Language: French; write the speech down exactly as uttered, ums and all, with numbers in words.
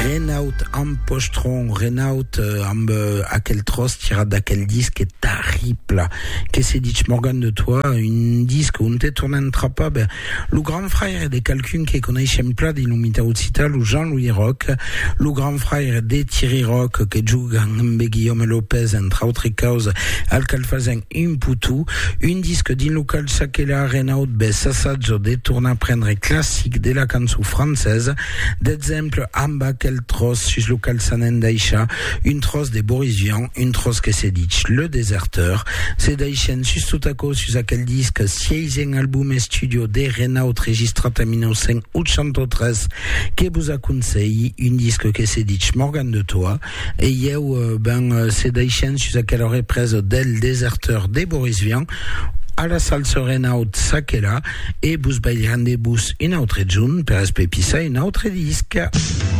Renault en postron, Renault amb aquel tros tirat d'aquel disc est terrible. Que c'est dit Morgan de toi, une disque où on t'est tourné un trapa, ben, le grand frère des quelqu'un qui connaît Chempla d'Illumita Utsital ou Jean-Louis Roch, le grand frère des Thierry Roch qui joue amb Guillaume Lopez entre autres causes al calfazen un putu, une disque din local sakela Renault ben s'assaggio de tourna prendre classique de la canzone française, d'exemple amba quel tros sus local sanen daïcha, une trosse des Boris Vian, une trosse que c'est dit le déserteur, c'est daïchen sus tout à cause sus aquel disque seizième album et studio de Renault registrat a mille neuf cent soixante-treize que vous a conseillé, une disque que c'est dit Morgan de toi, et yeu ben c'est daïchen sus aquel reprise del déserteur des Boris Vian à la salle Renault Sakela et vous baillerez des bus une autre june per espépissa une autre disque.